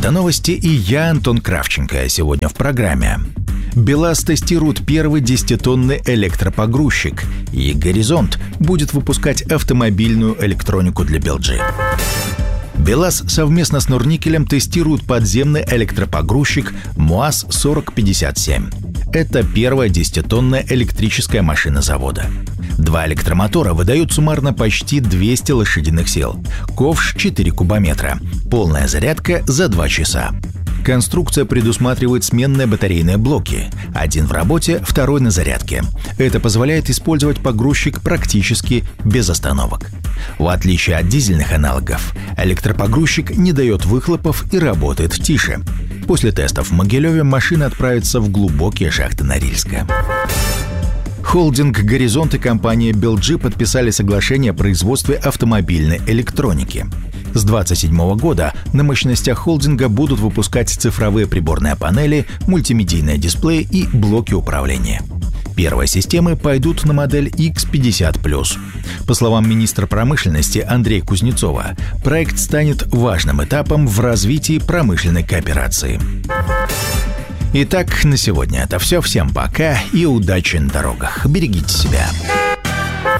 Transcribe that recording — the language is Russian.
Автоновости и я, Антон Кравченко. Сегодня в программе. БелАЗ тестирует первый 10-тонный электропогрузчик, и «Горизонт» будет выпускать автомобильную электронику для Белджи. БелАЗ совместно с Норникелем тестирует подземный электропогрузчик МуАЗ-4057. Это первая 10-тонная электрическая машина завода. 2 электромотора выдают суммарно почти 200 лошадиных сил. Ковш 4 кубометра. Полная зарядка за 2 часа. Конструкция предусматривает сменные батарейные блоки. Один в работе, второй на зарядке. Это позволяет использовать погрузчик практически без остановок. В отличие от дизельных аналогов, электропогрузчик не дает выхлопов и работает тише. После тестов в Могилеве машина отправится в глубокие шахты Норильска. Холдинг «Горизонт» и компания Белджи подписали соглашение о производстве автомобильной электроники. С 2027 года на мощностях холдинга будут выпускать цифровые приборные панели, мультимедийные дисплеи и блоки управления. Первые системы пойдут на модель X50+. По словам министра промышленности Андрея Кузнецова, проект станет важным этапом в развитии промышленной кооперации. Итак, на сегодня это все. Всем пока и удачи на дорогах. Берегите себя.